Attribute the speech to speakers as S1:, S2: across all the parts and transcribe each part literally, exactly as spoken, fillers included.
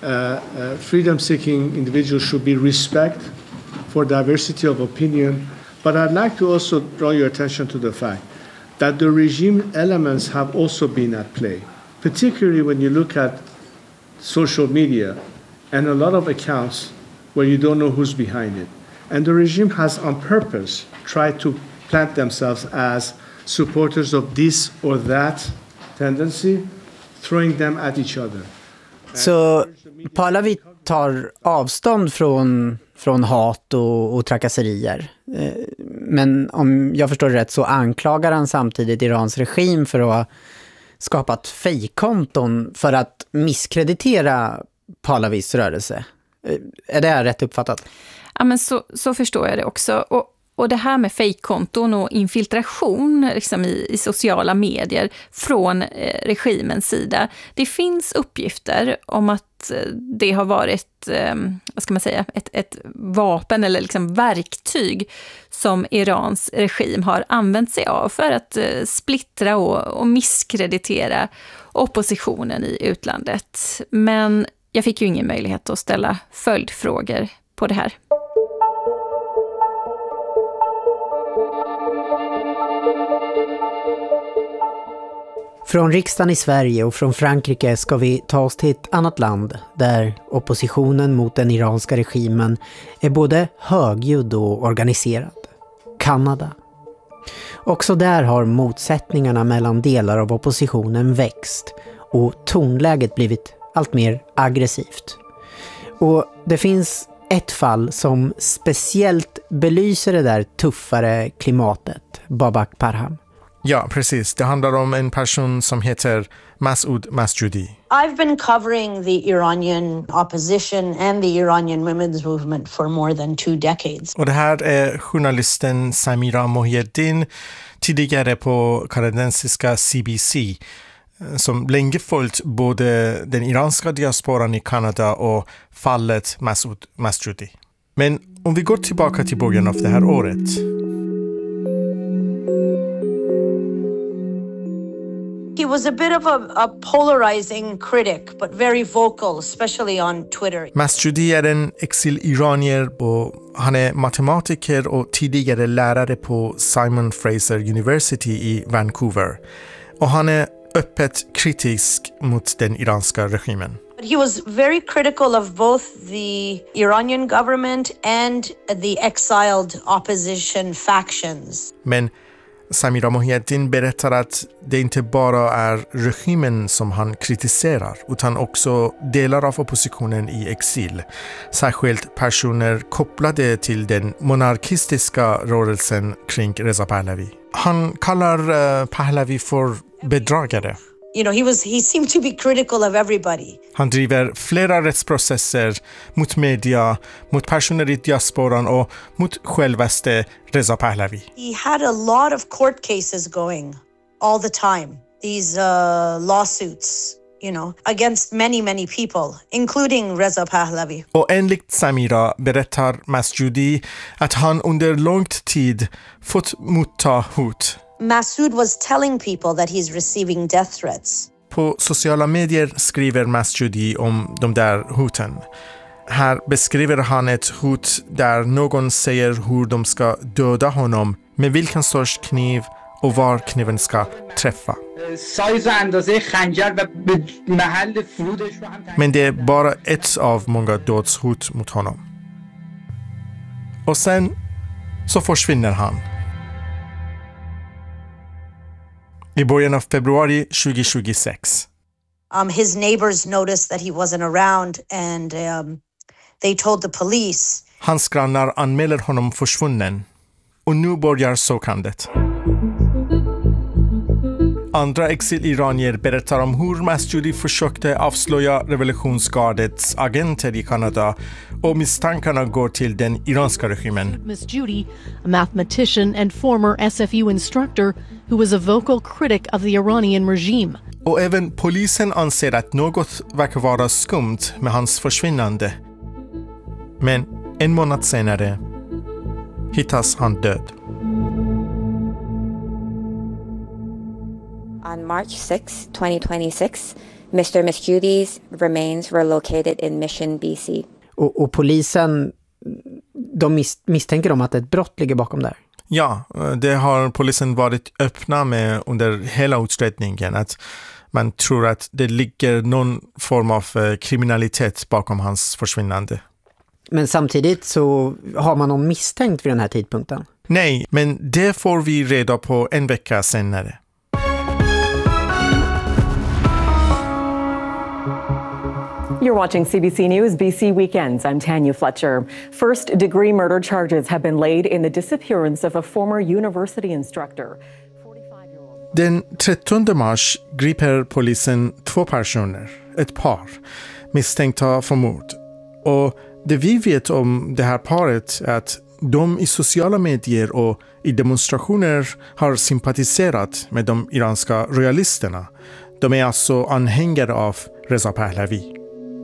S1: uh, uh, freedom-seeking individuals should be respect for diversity of opinion. But I'd like to also draw your attention to the fact that the regime elements have also been at play, particularly when you look at social media and a lot of accounts where you don't know who's behind it. And the regime has on purpose tried to plant themselves as supporters of this or that tendency, throwing them at each other.
S2: Så Pahlavi tar avstånd från, från hat och, och trakasserier. Men om jag förstår det rätt så anklagar han samtidigt Irans regim för att ha skapat fejkkonton för att misskreditera Pahlavis rörelse. Är det rätt uppfattat?
S3: Ja, men så, så förstår jag det också. Och, och det här med fejkkonton och infiltration liksom i, i sociala medier från eh, regimens sida. Det finns uppgifter om att eh, det har varit eh, vad ska man säga, ett, ett vapen eller liksom verktyg som Irans regim har använt sig av för att eh, splittra och, och misskreditera oppositionen i utlandet. Men jag fick ju ingen möjlighet att ställa följdfrågor på det här.
S2: Från riksdagen i Sverige och från Frankrike ska vi ta oss till ett annat land där oppositionen mot den iranska regimen är både högljudd och organiserad. Kanada. Också där har motsättningarna mellan delar av oppositionen växt och tonläget blivit allt mer aggressivt. Och det finns ett fall som speciellt belyser det där tuffare klimatet, Babak Parham.
S4: Ja, precis. Det handlar om en person som heter Masoud Masjoudi.
S5: I've been covering the Iranian opposition and the Iranian women's movement for more than two decades.
S4: Och det här är journalisten Samira Mohyeddin, tidigare på kanadensiska C B C, som länge följt både den iranska diasporan i Kanada och fallet Masoud Masjoudi. Men om vi går tillbaka till början av det här året.
S5: He was a bit of a, a polarizing critic, but very vocal, especially on Twitter.
S4: Masjoudi är en exil-iranier och han är matematiker och tidigare lärare på Simon Fraser University i Vancouver. Och han är öppet kritisk mot den iranska regimen.
S5: He was very critical of both the Iranian government and the exiled opposition factions.
S4: Men Samira Mohyeddin berättar att det inte bara är regimen som han kritiserar utan också delar av oppositionen i exil. Särskilt personer kopplade till den monarkistiska rörelsen kring Reza Pahlavi. Han kallar uh, Pahlavi för bedragare.
S5: You know, he was he seemed to be critical of everybody.
S4: Han driver flera rättsprocesser mot media, mot personer i diasporan och mot självaste Reza Pahlavi.
S5: He had a lot of court cases going all the time. These uh, lawsuits, you know, against many, many people, including Reza Pahlavi.
S4: Och enligt Samira berättar Masjoudi att han under lång tid fått motta hot.
S5: Masoud was telling people that he's receiving death threats.
S4: På sociala medier skriver Masjoudi om de där hoten. Här beskriver han ett hot där någon säger hur de ska döda honom, med vilken sorts kniv och var kniven ska träffa. Men det är bara ett av många dödshot mot honom. Och sen så försvinner han. I början av februari tjugohundratjugosex.
S5: Um, his neighbors noticed that he wasn't around and um, they told the police.
S4: Hans grannar anmäler honom försvunnen. Och nu börjar sökandet. Andra exil-iranier berättar om hur Masjoudi försökte avslöja revolutionsgardets agenter i Kanada och misstankarna går till den iranska regimen.
S6: Masjoudi, a mathematician and former S F U instructor who was a vocal critic of the Iranian regime.
S4: Och även polisen anser att något verkar vara skumt med hans försvinnande. Men en månad senare hittas han död.
S7: On March sixth, twenty twenty-six, Mister Masjoudi's remains were located in Mission, B C.
S2: Och, och polisen, de mis- misstänker de att ett brott ligger bakom där?
S4: Ja, det har polisen varit öppna med under hela utredningen. Att man tror att det ligger någon form av kriminalitet bakom hans försvinnande.
S2: Men samtidigt så har man någon misstänkt vid den här tidpunkten?
S4: Nej, men det får vi reda på en vecka senare.
S8: You're watching C B C News B C Weekends. I'm Tanya Fletcher. First degree murder charges have been laid in the disappearance of a former university instructor.
S4: Den trettonde mars griper polisen två personer, ett par, misstänkta för mord. Och det vi vet om det här paret är att de i sociala medier och i demonstrationer har sympatiserat med de iranska royalisterna. De är alltså anhängare av Reza Pahlavi.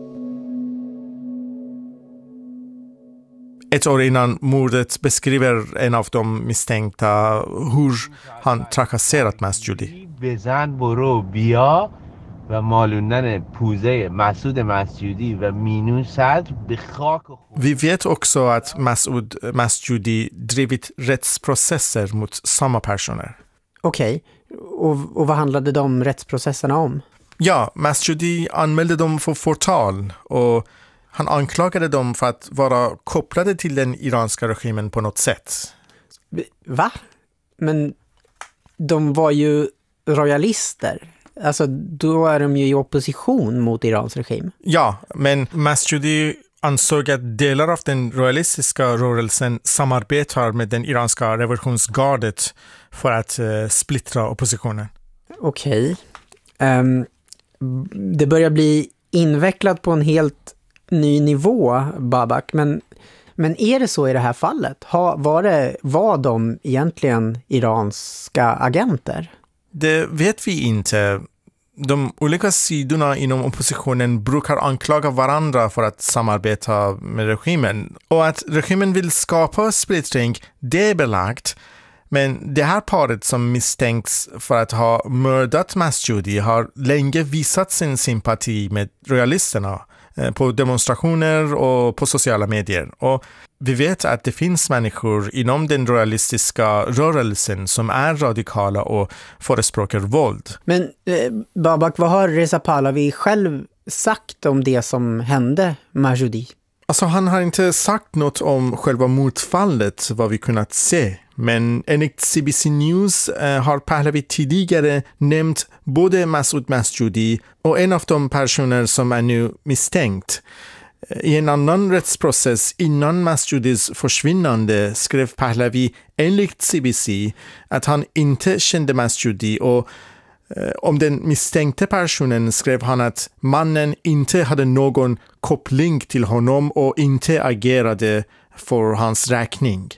S4: Ett år innan mordet beskriver en av de misstänkta hur han trakasserat Masjoudi. Vi vet också att Masoud Masjoudi drivit rättsprocesser mot samma personer.
S2: Okej, och, och vad handlade de rättsprocesserna om?
S4: Ja, Masjoudi anmälde dem för förtal och han anklagade dem för att vara kopplade till den iranska regimen på något sätt.
S2: Va? Men de var ju royalister. Alltså, då är de ju i opposition mot Irans regim.
S4: Ja, men Masjoudi ansåg att delar av den royalistiska rörelsen samarbetar med den iranska revolutionsgardet för att uh, splittra oppositionen.
S2: Okej. Um, det börjar bli invecklat på en helt ny nivå, Babak, men, men är det så i det här fallet? Ha, var, det, var de egentligen iranska agenter?
S4: Det vet vi inte. De olika sidorna inom oppositionen brukar anklaga varandra för att samarbeta med regimen. Och att regimen vill skapa splittring, det är belagt. Men det här paret som misstänks för att ha mördat Masjoudi har länge visat sin sympati med royalisterna på demonstrationer och på sociala medier. Och vi vet att det finns människor inom den royalistiska rörelsen som är radikala och förespråkar våld.
S2: Men eh, Babak, vad har Reza Pahlavi själv sagt om det som hände Masjoudi?
S4: Alltså han har inte sagt något om själva mordfallet, vad vi kunnat se. Men enligt C B C News eh, har Pahlavi tidigare nämnt både Masoud Masjoudi och en av de personer som är nu misstänkt. I en annan rättsprocess innan Masjoudis försvinnande skrev Pahlavi enligt C B C att han inte kände Masjoudi och eh, om den misstänkte personen skrev han att mannen inte hade någon koppling till honom och inte agerade för hans räkning.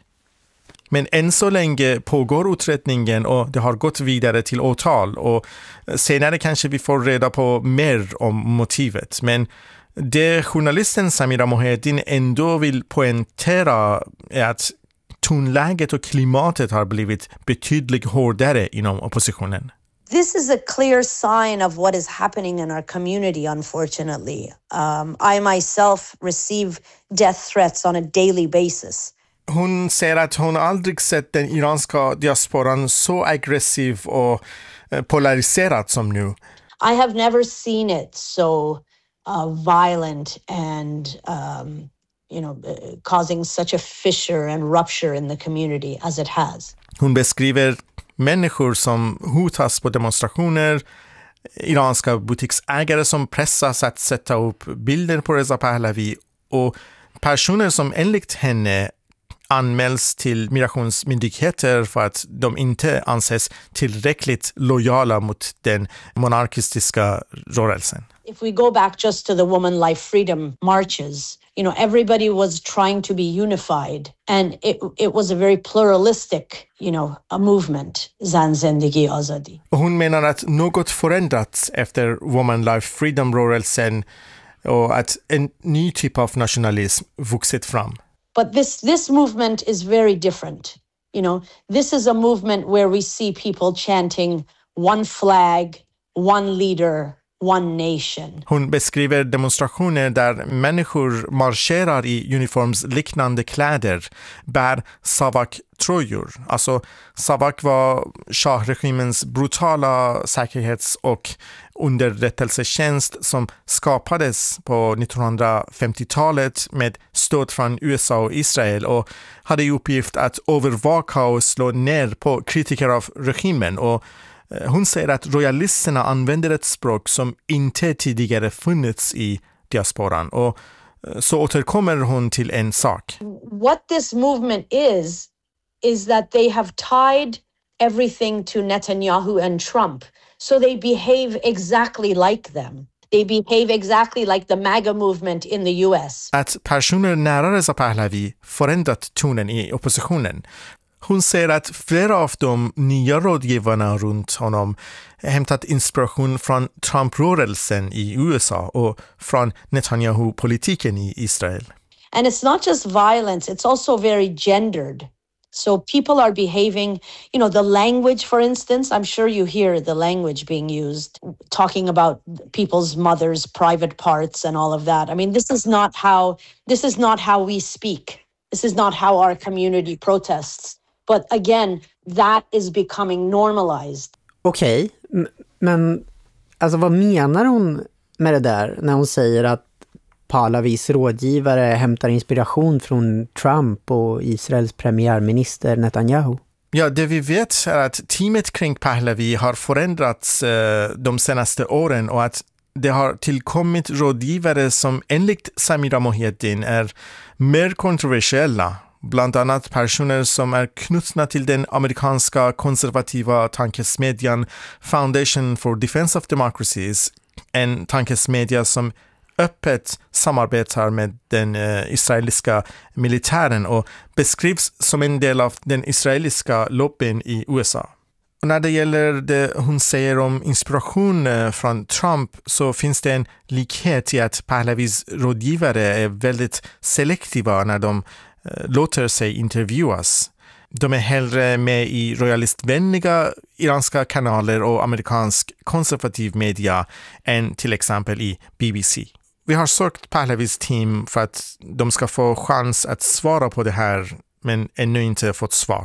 S4: Men än så länge pågår utredningen och det har gått vidare till åtal och senare kanske vi får reda på mer om motivet. Men det journalisten Samira Mohyeddin ändå vill poängtera är att tonläget och klimatet har blivit betydligt hårdare inom oppositionen.
S5: This is a clear sign of what is happening in our community, unfortunately. Um, I myself receive death threats on a daily basis.
S4: Hon säger att hon aldrig sett den iranska diasporan så aggressiv och polariserad som nu.
S5: I have never seen it so uh, violent and um, you know, uh, causing such a fissure and rupture in the community as it has.
S4: Hon beskriver människor som hotas på demonstrationer, iranska butiksägare som pressas att sätta upp bilder på Reza Pahlavi och personer som enligt henne anmäls till migrationsmyndigheter för att de inte anses tillräckligt lojala mot den monarkistiska rörelsen.
S5: If we go back just to the Woman Life Freedom marches, you know, everybody was trying to be unified and it, it was a very pluralistic, you know, a movement, Zan Zendegi Azadi.
S4: Hon menar att något förändrats efter Woman Life Freedom-rörelsen och att en ny typ av nationalism vuxit fram.
S5: But this this movement is very different. You know, this is a movement where we see people chanting one flag, one leader, one nation.
S4: Hon beskriver demonstrationer där människor marscherar i uniformsliknande kläder, bär savak-tröjor. Alltså savak var Shah-regimens brutala säkerhets- och underrättelsetjänst som skapades på nittonhundrafemtiotalet med stöd från U S A och Israel och hade i uppgift att övervaka och slå ner på kritiker av regimen. Och hon säger att royalisterna använder ett språk som inte tidigare funnits i diasporan. Och så återkommer hon till en sak.
S5: What this movement is, is that they have tied everything to Netanyahu and Trump. So they behave exactly like them. They behave exactly like the MAGA movement in the U S.
S4: Att personer nära Reza Pahlavi förändrat tonen i oppositionen. Hon säger att flera av de nya rådgivarna runt honom hämtat inspiration från Trump-rörelsen i U S A och från Netanyahu-politiken i Israel.
S5: And it's not just violence, it's also very gendered. So people are behaving, you know, the language, for instance, I'm sure you hear the language being used, talking about people's mothers' private parts and all of that. I mean, this is not how, this is not how we speak. This is not how our community protests. But again, that is becoming normalized.
S2: Okej, okay, men alltså vad menar hon med det där när hon säger att Pahlavis rådgivare hämtar inspiration från Trump och Israels premiärminister Netanyahu?
S4: Ja, det vi vet är att teamet kring Pahlavi har förändrats eh, de senaste åren och att det har tillkommit rådgivare som enligt Samira Mohyeddin är mer kontroversiella. Bland annat personer som är knutna till den amerikanska konservativa tankesmedjan Foundation for Defense of Democracies, en tankesmedja som öppet samarbetar med den eh, israeliska militären och beskrivs som en del av den israeliska lobbyn i U S A. Och när det gäller det hon säger om inspiration eh, från Trump så finns det en likhet i att Pahlavis rådgivare är väldigt selektiva när de eh, låter sig intervjuas. De är hellre med i royalistvänliga iranska kanaler och amerikansk konservativ media än till exempel i B B C. Vi har sökt Pahlavis team för att de ska få chans att svara på det här, men ännu inte fått svar.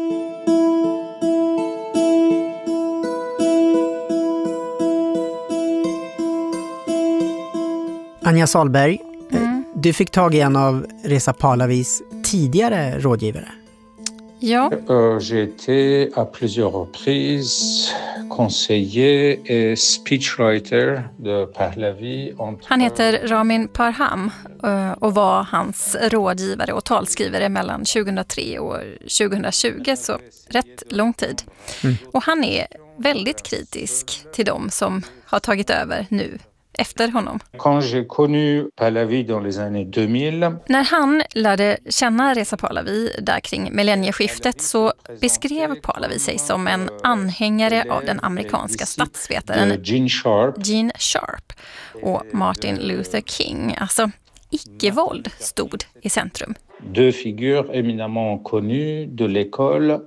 S2: Anja Salberg, mm. du fick tag i en av Reza Pahlavis tidigare rådgivare.
S3: Ja.
S9: Euh, j'ai été à plusieurs reprises conseiller et speechwriter de Pahlavi.
S3: Han heter Ramin Parham och var hans rådgivare och talskrivare mellan tjugohundratre och tjugohundratjugo, så rätt lång tid. Mm. Och han är väldigt kritisk till dem som har tagit över nu efter honom.
S9: Quand j'ai connu Pahlavi dans les années deux mille.
S3: När han lärde känna Reza Pahlavi där kring millennieskiftet så beskrev Pahlavi sig som en anhängare av den amerikanska statsvetaren
S9: Gene Sharp.
S3: Gene Sharp och Martin Luther King. Alltså icke-våld stod i centrum.
S9: Deux figures éminemment connues de l'école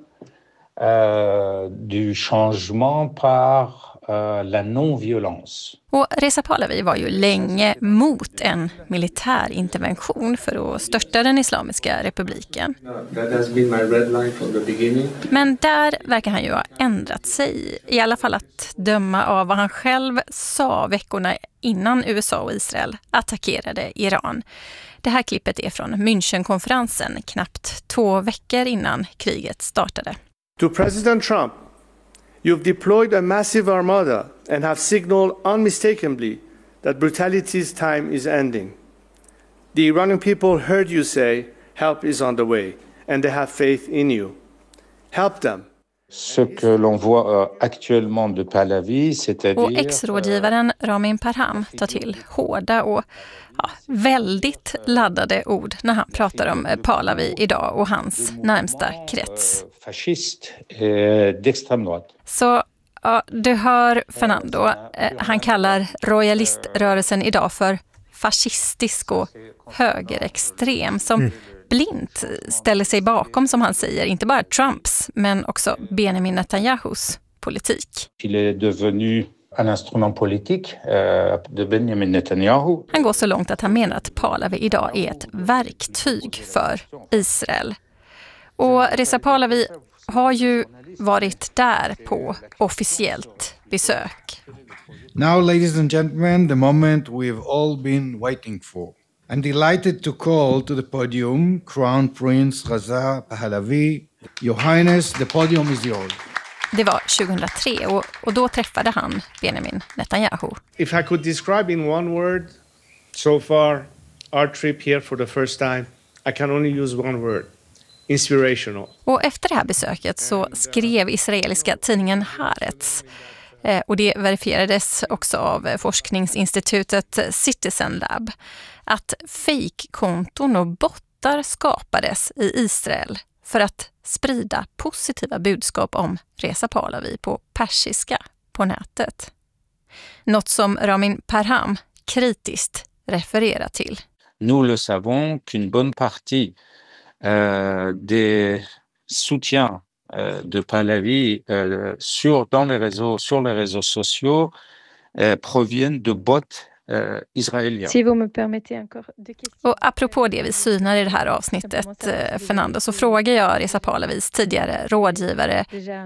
S9: euh, du changement par la non-violence.
S3: Och Reza Pahlavi var ju länge mot en militär intervention för att störta den islamiska republiken.
S1: That has been my red line from the beginning.
S3: Men där verkar han ju ha ändrat sig, i alla fall att döma av vad han själv sa veckorna innan U S A och Israel attackerade Iran. Det här klippet är från Münchenkonferensen, knappt två veckor innan kriget startade.
S1: To President Trump, you've deployed a massive armada and have signaled unmistakably that brutality's time is ending. The Iranian people heard you say, help is on the way, and they have faith in you. Help them.
S9: Ce que l'on voit actuellement de Pahlavi, c'est-à-dire...
S3: Och ex-rådgivaren Ramin Parham tar till hårda och ja, väldigt laddade ord när han pratar om Pahlavi idag och hans närmsta krets.
S9: Fascist d'extrême droite.
S3: Så ja, du hör Fernando, han kallar royaliströrelsen idag för fascistisk och högerextrem som mm. blint ställer sig bakom, som han säger, inte bara Trumps men också Benjamin Netanyahus politik.
S9: Il est devenu Un instrument politique de Benjamin Netanyahu.
S3: Han går så långt att han menar att Pahlavi idag är ett verktyg för Israel. Och Reza Pahlavi har ju varit där på officiellt besök.
S10: Now, ladies and gentlemen, the moment we've all been waiting for. I'm delighted to call to the podium Crown Prince Reza Pahlavi. Your Highness, the podium is yours.
S3: Det var tjugohundratre och, och då träffade han Benjamin Netanyahu.
S1: If I could describe in one word, so far, our trip here for the first time, I can only use one word. Inspirational.
S3: Och efter det här besöket så skrev israeliska tidningen Haaretz, eh, och det verifierades också av forskningsinstitutet Citizen Lab, att fake-konton och bottar skapades i Israel för att sprida positiva budskap om Reza Pahlavi på persiska på nätet. Något som Ramin Parham kritiskt refererar till.
S9: Nous le savons qu'une bonne partie euh, des soutiens euh, de Pahlavi euh, sur, dans les réseaux, sur les réseaux sociaux euh, proviennent de bots
S3: Och apropå det vi synar i det här avsnittet, Fernando, så frågar jag Reza Pahlavis tidigare rådgivare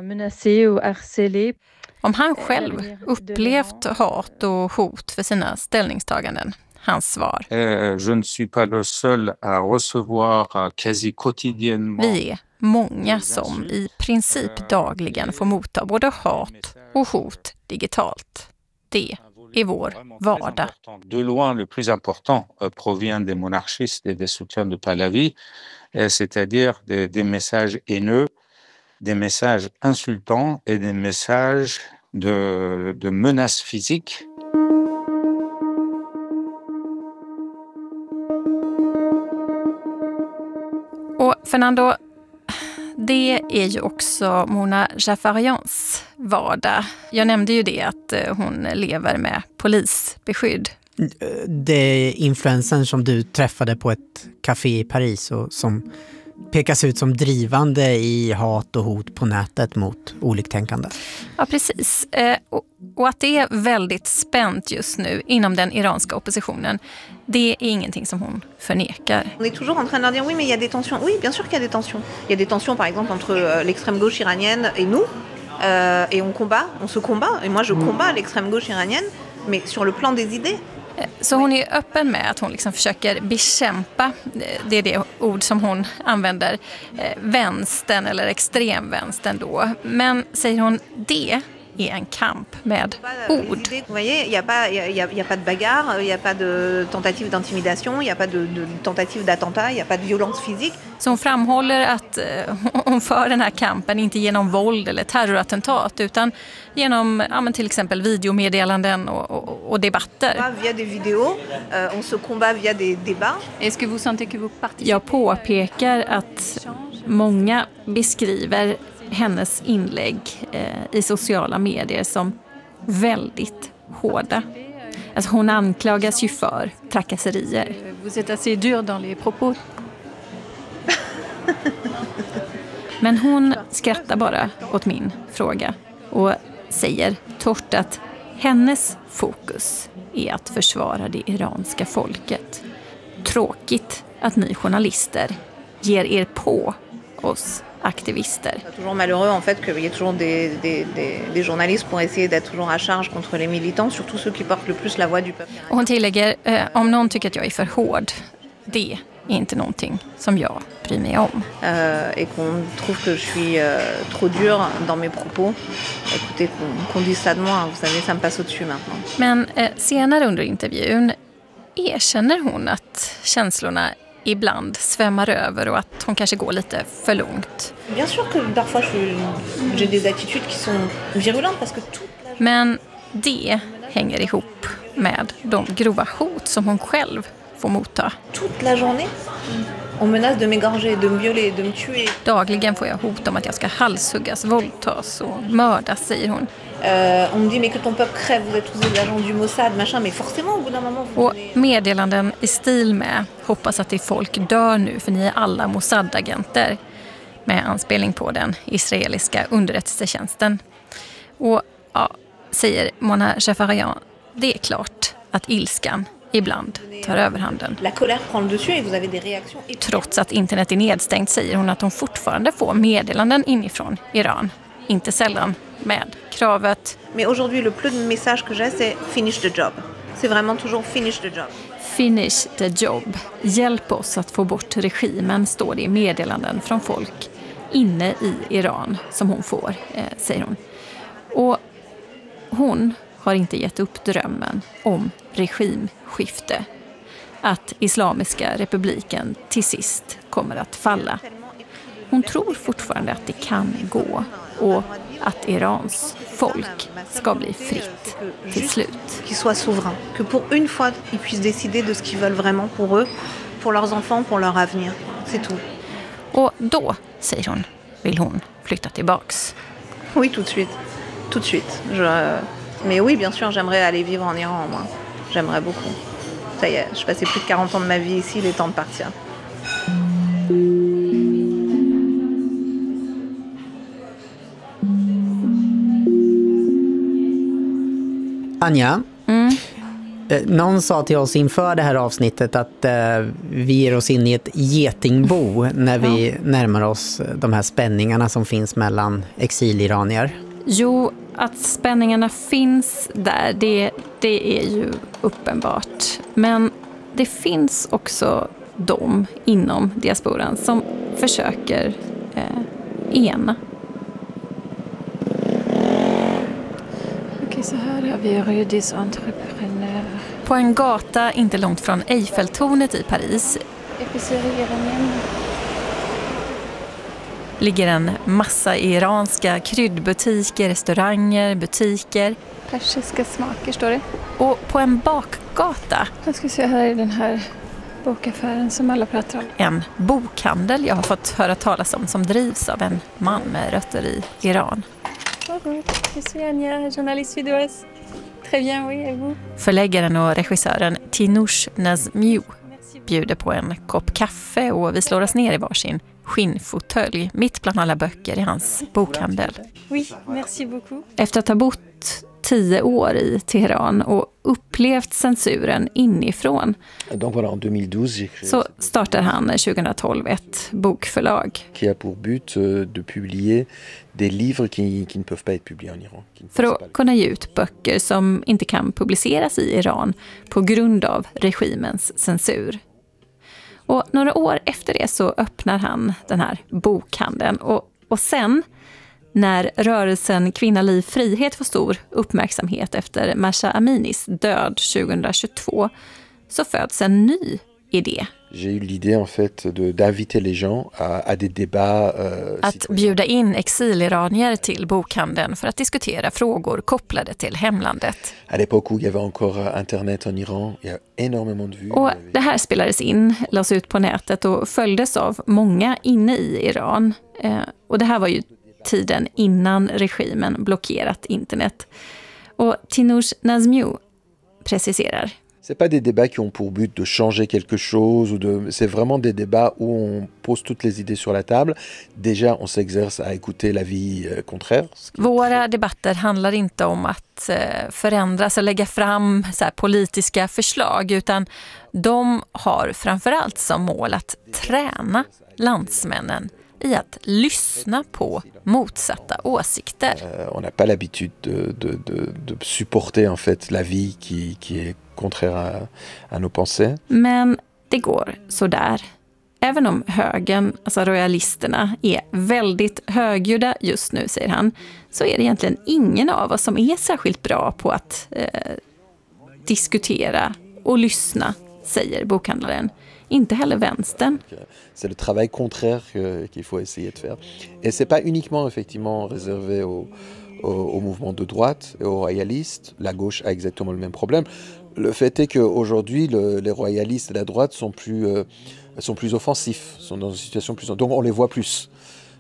S3: om han själv upplevt hat och hot för sina ställningstaganden. Hans svar:
S9: Je ne suis pas le seul à recevoir quasi quotidiennement.
S3: Vi är många som i princip dagligen får motta både hat och hot digitalt. Det är vår vardag.
S9: De loin le plus important provient des monarchistes et des soutiens de Pahlavi, c'est-à-dire des, des messages haineux, des messages insultants et des messages de, de menaces physiques.
S3: Och Fernando, det är ju också Mona Jafarians vardag. Jag nämnde ju det att hon lever med polisbeskydd.
S2: Det är influensen som du träffade på ett café i Paris och som pekas ut som drivande i hat och hot på nätet mot oliktänkande.
S3: Ja, precis. Och att det är väldigt spänt just nu inom den iranska oppositionen, det är ingenting som hon förnekar.
S11: On est toujours en train de leur dire oui mais il y a des tensions. Oui, bien sûr qu'il y a des tensions. Il y a des tensions par exemple entre l'extrême gauche iranienne et nous euh, et on combat, on se combat et moi je combats l'extrême gauche iranienne mais sur le plan des idées.
S3: Så hon är öppen med att hon liksom försöker bekämpa, det är det ord som hon använder, vänstern eller extremvänstern då. Men säger hon, det är en kamp med ord.
S11: Vous voyez, il y a pas il y a, il y a pas de bagarre, il y a pas de tentative d'intimidation, il y a pas de, de tentative d'attentat, il y a pas de violence physique.
S3: Så hon framhåller att hon för den här kampen inte genom våld eller terrorattentat utan genom ja, men till exempel videomeddelanden och, och, och debatter.
S11: Via des vidéos, on se combat via des débats.
S3: Est-ce que vous sentez que vous participez? Jag påpekar att många beskriver hennes inlägg eh, i sociala medier som väldigt hårda. Alltså hon anklagas ju för trakasserier. Vous êtes assez dur dans les propos. Men hon skrattar bara åt min fråga och säger torrt att hennes fokus är att försvara det iranska folket. Tråkigt att ni journalister ger er på oss aktivister.
S11: C'est toujours malheureux en fait qu'il y ait toujours des, des, des, des journalistes pour essayer d'être toujours à charge contre les militants, surtout ceux qui portent le plus la voix du peuple.
S3: Och hon tillägger, eh, om någon tycker att jag är för hård, det är inte någonting som jag bryr mig om.
S11: Euh, et qu'on trouve que je suis euh, trop dur dans mes propos. Écoutez, qu'on, qu'on dise ça de moi, vous savez, ça me passe au-dessus maintenant.
S3: Men eh, senare under intervjun erkänner hon att känslorna ibland svämmar över och att hon kanske går lite för långt.
S11: Bien sûr que parfois j'ai des attitudes qui sont virulentes parce que toute la...
S3: Men det hänger ihop med de grova hot som hon själv får motta.
S11: Toute la journée on menace de m'égorger, de me violer, de me tuer.
S3: Dagligen får jag hot om att jag ska halshuggas, våldtas och mördas, säger hon.
S11: Uh, on me dit mais que ton peuple crève, vous êtes tous des agents du Mossad, machin, mais forcément au bout d'un moment vous...
S3: Och meddelanden i stil med hoppas att det folk dör nu för ni är alla Mossad-agenter, med anspelning på den israeliska underrättelsetjänsten. Och ja, säger Mona Jafarian, det är klart att ilskan ibland tar överhanden. Trots att internet är nedstängt säger hon att hon fortfarande får meddelanden inifrån Iran. Inte sällan med kravet.
S11: Men aujourd'hui le plus de messages que j'ai c'est finish the job. C'est vraiment toujours finish the job.
S3: Finish the job. Hjälp oss att få bort regimen, står det i meddelanden från folk inne i Iran som hon får, eh, säger hon. Och hon har inte gett upp drömmen om regimskifte. Att Islamiska republiken till sist kommer att falla. Hon tror fortfarande att det kan gå och att Irans folk ska bli fritt till slut.
S11: Qu'ils soient souverains, que pour une fois ils puissent décider de ce qu'ils veulent vraiment pour eux, pour leurs enfants, pour leur avenir. C'est tout.
S3: Och då, säger hon, vill hon flytta tillbaks.
S11: Oui, tout de suite. Tout de suite. Je... Mais oui, bien sûr, j'aimerais aller vivre en Iran, moi. J'aimerais beaucoup. Ça y est, je passais plus de quarante ans de ma vie ici, il est temps de partir.
S2: Anja,
S3: mm.
S2: någon sa till oss inför det här avsnittet att eh, vi ger oss in i ett getingbo när vi ja. närmar oss de här spänningarna som finns mellan exiliranier.
S3: Jo, att spänningarna finns där, det, det är ju uppenbart. Men det finns också de inom diasporan som försöker eh, ena.
S12: Okej, så här har vi Rue des Entrepreneurs.
S3: På en gata inte långt från Eiffeltornet i Paris ligger en massa iranska kryddbutiker, restauranger, butiker.
S12: Persiska smaker står det.
S3: Och på en bakgata.
S12: Jag ska se, här är den här bokaffären som alla pratar om.
S3: En bokhandel jag har fått höra talas om som drivs av en man med rötter i Iran.
S12: Bonjour, je suis Anya, journaliste suédoise. Très bien, oui, et vous?
S3: Förläggaren och regissören Tinouche Nazmiou bjuder på en kopp kaffe och vi slår oss ner i varsin skinnfåtölj mitt bland alla böcker i hans bokhandel.
S12: Oui, merci beaucoup.
S3: Efter att ha bott tio år i Teheran och upplevt censuren inifrån
S13: Donc voilà, en deux mille douze,
S3: så startar han tjugohundratolv ett bokförlag.
S13: Qui a pour but de publier des livres qui, qui ne peuvent pas être publiés en Iran.
S3: För att kunna ge ut böcker som inte kan publiceras i Iran på grund av regimens censur. Och några år efter det så öppnar han den här bokhandeln. Och, och sen, när rörelsen Kvinna, liv, frihet får stor uppmärksamhet efter Mahsa Aminis död tjugohundratjugotvå, så föds en ny idé.
S13: J'ai eu l'idée en fait de d'inviter les gens à, à des débats euh,
S3: att bjuda in exiliranier till bokhandeln för att diskutera frågor kopplade till hemlandet.
S13: À l'époque où il y avait encore internet en Iran, il y a énormément de vues.
S3: Och det här spelades in, lades ut på nätet och följdes av många inne i Iran. Eh, och det här var ju tiden innan regimen blockerat internet. Och Tinouche Nazmiou preciserar.
S13: C'est pas des débats qui ont pour but de changer quelque chose ou de c'est vraiment des débats où on pose toutes les idées sur la table. Déjà on s'exerce à écouter l'avis euh, contraire.
S3: Våra debatter handlar inte om att eh, förändras och lägga fram så här, politiska förslag, utan de har framförallt som mål att träna landsmännen i att lyssna på motsatta åsikter.
S13: Uh, on n'a pas l'habitude de, de, de, de supporter en fait la vie qui, qui est contraire à, à nos pensées.
S3: Men det går så där. Även om högern, alltså royalisterna, är väldigt högljudda just nu, säger han, så är det egentligen ingen av oss som är särskilt bra på att eh, diskutera och lyssna, säger bokhandlaren. Inte heller vänstern.
S13: C'est le travail contraire qu'il faut essayer de faire. Et c'est pas uniquement effectivement réservé au, au, au mouvement de droite et aux royalistes. La gauche a exactement le même problème. Le fait est qu'aujourd'hui, le, les royalistes et la droite sont plus, euh, sont plus offensifs, sont dans une situation plus... Donc on les voit plus.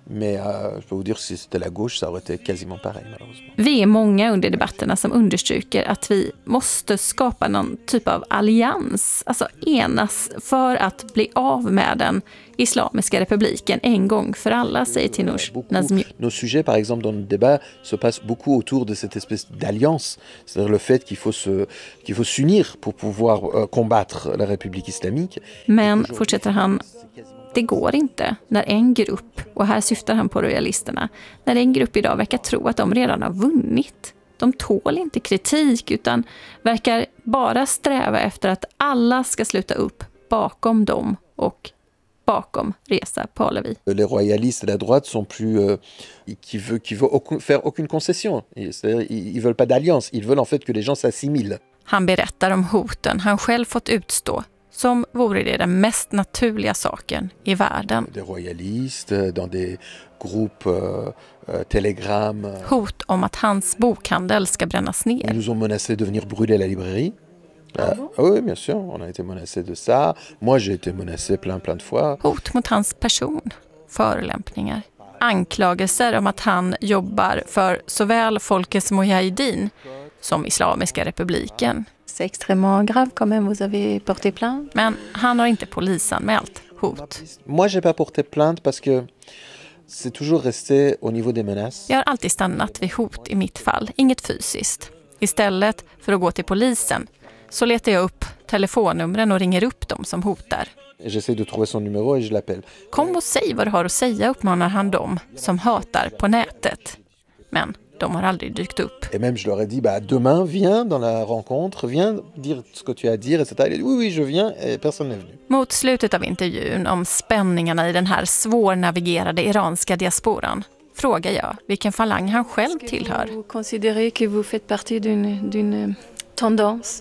S13: Mais euh, je peux vous dire que si c'était la gauche, ça aurait été quasiment pareil, malheureusement.
S3: Vi är många under debatterna som understryker att vi måste skapa någon typ av allians, alltså enas för att bli av med den islamiska republiken en gång för alla, säger Tinouche Nazmiou.
S13: Nos sujets, par exemple, dans le débat, se passent beaucoup autour de cette espèce d'alliance, c'est-à-dire le fait qu'il faut se, qu'il faut s'unir pour pouvoir euh, combattre la République islamique.
S3: Men, fortsätter han, det går inte när en grupp, och här syftar han på royalisterna, när en grupp idag verkar tro att de redan har vunnit. De tål inte kritik utan verkar bara sträva efter att alla ska sluta upp bakom dem och bakom Reza Pahlavi.
S13: Les royalistes de la droite sont plus euh, qui veut qui veut aucun, faire aucune concession. C'est-à-dire ils, ils veulent pas d'alliance, ils veulent en fait que les gens s'assimilent.
S3: Han berättar om hoten han själv fått utstå, som vore det den mest naturliga saken i världen.
S13: Des royalistes dans des groupes euh, euh, Telegram.
S3: Hot om att hans bokhandel ska brännas ner.
S13: Ils nous ont menacé de venir brûler la librairie. Ah bon? Ah oui, bien sûr, on a été menacé de ça. Moi, j'ai été menacé plein, plein de fois.
S3: Hot mot hans person, förolämpningar, anklagelser om att han jobbar för såväl Folkets Mujahedin som Islamiska republiken.
S12: C'est extrêmement grave quand même, vous avez porté plainte.
S3: Men han har inte polisanmält hot.
S13: Moi, j'ai pas porté plainte parce que c'est toujours resté au niveau des menaces.
S3: Jag har alltid stannat vid hot i mitt fall, inget fysiskt. Istället för att gå till polisen så letar jag upp telefonnumren och ringer upp dem som hotar.
S13: J'essaie de trouver son numéro et je l'appelle.
S3: Kom och säg vad du har att säga, uppmanar han dem som hatar på nätet. Men de har aldrig dykt upp.
S13: Et même je leur ai dit, bah, demain, viens dans la rencontre, viens dire ce que tu as à dire, et cetera. Oui, oui, je viens, et personne n'est venu.
S3: Mot slutet av intervjun om spänningarna i den här svårnavigerade iranska diasporan frågar jag vilken falang han själv tillhör.
S12: Vous considérez que vous faites partie d'une d'une tendance?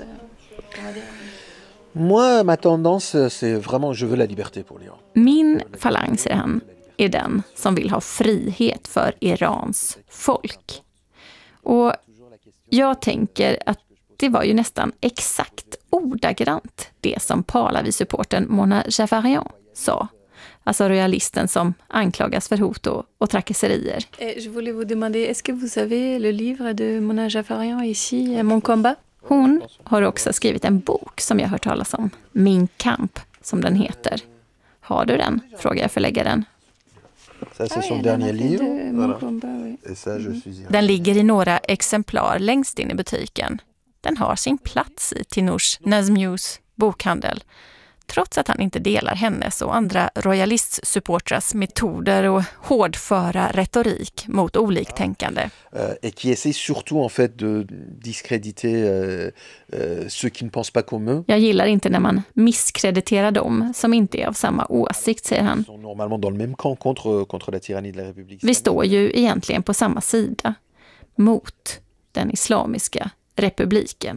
S13: Moi, ma tendance, c'est vraiment, je veux la liberté pour l'Iran.
S3: Min falang, säger han, är den som vill ha frihet för Irans folk. Och jag tänker att det var ju nästan exakt ordagrant det som Pahlavi-supporten Mona Jafarian sa. Alltså royalisten som anklagas för hot och, och trakasserier.
S12: Je voulais vous demander, est-ce que vous avez le livre de Mona Jafarian ici, Mon combat?
S3: Hon har också skrivit en bok som jag har hört talas om. Min kamp, som den heter. Har du den? Frågar jag förläggaren.
S13: Ça, c'est son dernier livre. Voilà. Et ça, je suis iranien.
S3: Den ligger i några exemplar längst in i butiken. Den har sin plats i Tinouche Nazmious bokhandel. Trots att han inte delar hennes och andra royalistsupportras metoder och hårdföra retorik mot oliktänkande.
S13: Et qui essaie surtout en fait de discréditer euh, euh, ceux qui ne pensent pas comme eux.
S3: Jag gillar inte när man misskrediterar dem som inte är av samma åsikt, säger han.
S13: Normalement dans le même camp contre contre la tyrannie de la République.
S3: Vi står ju egentligen på samma sida mot den islamiska republiken.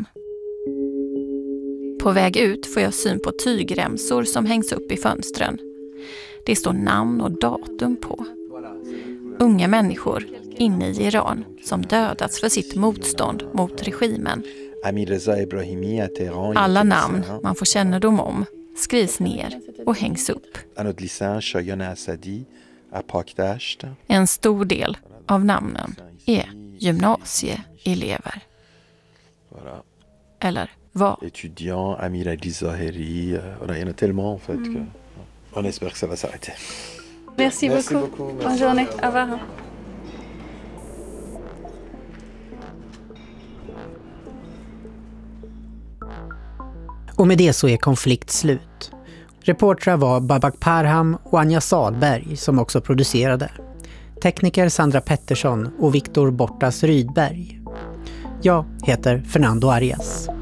S3: På väg ut får jag syn på tygremsor som hängs upp i fönstren. Det står namn och datum på. Unga människor inne i Iran som dödats för sitt motstånd mot regimen. Alla namn man får kännedom om skrivs ner och hängs upp. En stor del av namnen är gymnasieelever. Eller vad?
S13: Étudiant, Amir Ali Zaheri, il y en a tellement en fait mm. que on espère que ça va s'arrêter.
S12: Merci, Merci beaucoup. beaucoup. Merci. Bonne journée. Au revoir.
S2: Och med det så är konflikt slut. Reportrar var Babak Parham och Anja Salberg som också producerade. Tekniker Sandra Pettersson och Viktor Bortas Rydberg. Jag heter Fernando Arias.